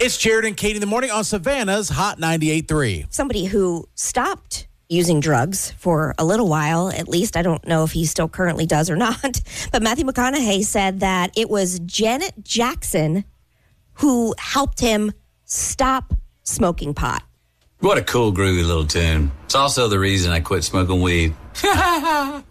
It's Jared and Katie in the morning on Savannah's Hot 98.3. Somebody who stopped using drugs for a little while, at least. I don't know if he still currently does or not. But Matthew McConaughey said that it was Janet Jackson who helped him stop smoking pot. What a cool, groovy little tune. It's also the reason I quit smoking weed. Hold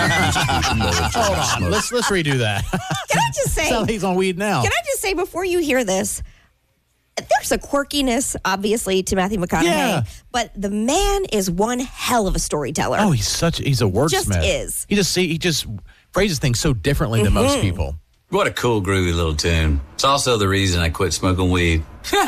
on, let's redo that. Can I just say? So he's on weed now. Can I just say before you hear this, there's a quirkiness, obviously, to Matthew McConaughey, Yeah. but the man is one hell of a storyteller. Oh, he's a wordsmith. Just is. He just phrases things so differently than most people. What a cool, groovy little tune. It's also the reason I quit smoking weed.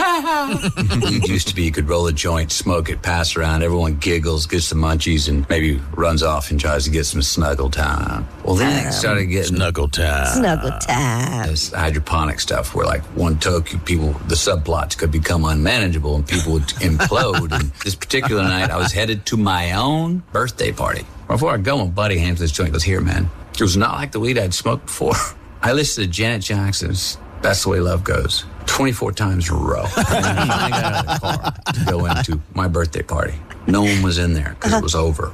Weed used to be you could roll a joint, smoke it, pass around, everyone giggles, gets the munchies, and maybe runs off and tries to get some snuggle time. Well, then it started getting Snuggle time. Snuggle time. this hydroponic stuff where, like, one toke, the subplots could become unmanageable and people would implode. And this particular night, I was headed to my own birthday party. Before I go, my buddy hands this joint, goes, "Here, man." It was not like the weed I'd smoked before. I listened to Janet Jackson's That's the Way Love Goes 24 times in a row. And then I finally got out of the car to go into my birthday party. No one was in there because it was over.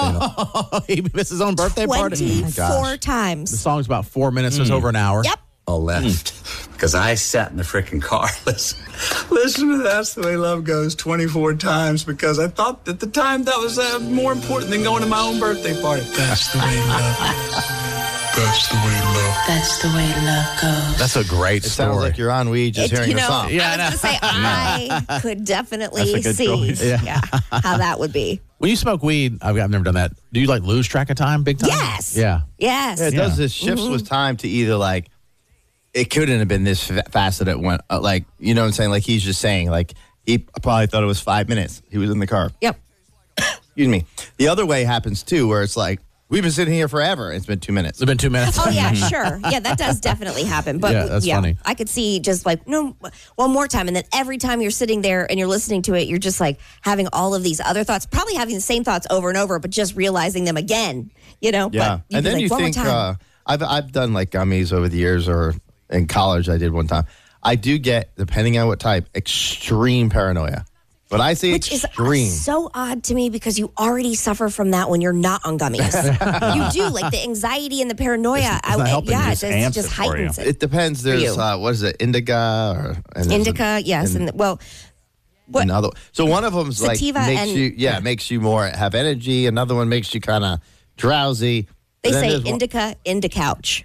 Oh, he missed his own birthday party. 24 The times. song's about 4 minutes. It was over an hour. Yep. All left because I sat in the freaking car. Listen to That's the Way Love Goes 24 times because I thought at the time that was more important than going to my own birthday party. That's the way love. That's the way love. That's the way love goes. That's a great It story. sounds like you're on weed just hearing the song. Yeah, I was going to say, I could definitely That's a good see choice. how that would be. When you smoke weed, I've never done that. Do you lose track of time big time? Yes. Yeah. Yes. Yeah, it does this shifts with time to either it couldn't have been this fast that it went, you know what I'm saying? Like he's just saying, he probably thought it was 5 minutes. He was in the car. Yep. Excuse me. The other way happens too, where it's like, we've been sitting here forever. It's been 2 minutes. It's been 2 minutes. Oh, yeah, sure. Yeah, that does definitely happen. But Yeah, that's funny. I could see just no, one more time. And then every time you're sitting there and you're listening to it, you're just having all of these other thoughts, probably having the same thoughts over and over, but just realizing them again, Yeah. But And then you one think, more time. I've done gummies over the years, or in college I did one time. I do get, depending on what type, extreme paranoia. But I say Which extreme. is so odd to me because you already suffer from that when you're not on gummies. You do, the anxiety and the paranoia. It's not helping, it just amps just it for you. heightens it. It depends. There's, you. what is it, indica? Indica, yes. What? Another. So one of them's Sativa makes you more have energy. Another one makes you kind of drowsy. They And then say there's one- indica, couch.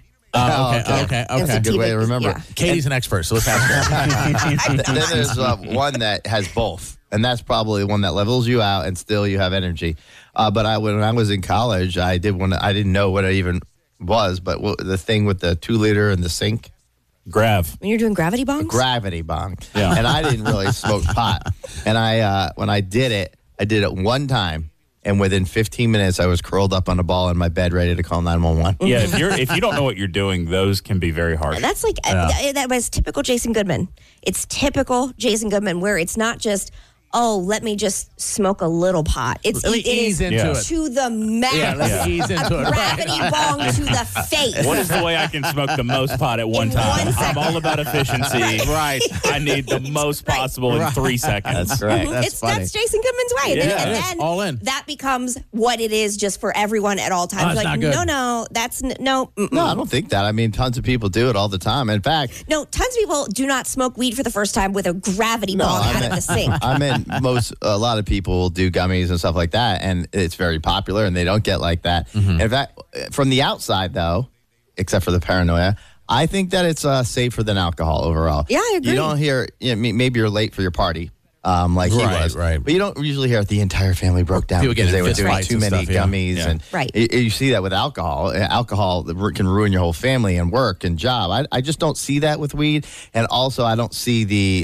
Okay. And Good way to remember. Yeah. Katie's an expert, so let's ask her. Then there's one that has both, and that's probably the one that levels you out and still you have energy. But when I was in college, I did one. I didn't know what it even was, but the thing with the 2 liter and the sink. Grav. When you're doing gravity bongs? Gravity bong. Yeah. And I didn't really smoke pot. And when I did it one time. And within 15 minutes, I was curled up on a ball in my bed, ready to call 911. Yeah, if you don't know what you're doing, those can be very harsh. That's that was typical Jason Goodman. It's typical Jason Goodman where it's not just, let me just smoke a little pot. It ease is into it. to the max. Yeah, let's ease into it. Gravity bong to the face. What is the way I can smoke the most pot at one In time? 1 second. I'm all about efficiency. Right. I need the most possible in 3 seconds. That's right. That's funny. That's Jason Goodman's way. Yeah, and it is. then All in. that becomes what it is just for everyone at all times. it's not good. No, that's no. No, I don't think that. I mean, tons of people do it all the time. In fact, No, tons of people do not smoke weed for the first time with a gravity bong out of the sink. I meant a lot of people will do gummies and stuff like that, and it's very popular, and they don't get like that. In fact, from the outside, though, except for the paranoia, I think that it's safer than alcohol overall. Yeah, I agree. You don't hear, maybe you're late for your party. Like he Right, was. right. But you don't usually hear the entire family broke down People because get they were in doing fist too fights many and stuff, yeah. gummies. Yeah. And Right. you see that with alcohol. Alcohol can ruin your whole family and work and job. I just don't see that with weed. And also, I don't see the